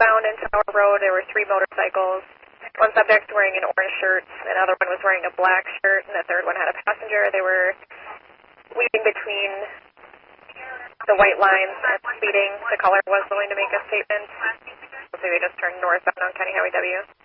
southbound in Tower Road, there were 3 motorcycles. One subject wearing an orange shirt, another one was wearing a black shirt, and the third one had a passenger. They were weaving between the white lines and speeding. The caller was willing to make a statement. So they just turned northbound on County Highway W.